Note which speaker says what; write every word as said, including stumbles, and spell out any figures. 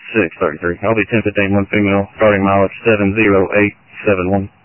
Speaker 1: six thirty-three. I'll be ten fifteen, one female, starting mileage seven zero eight seven one.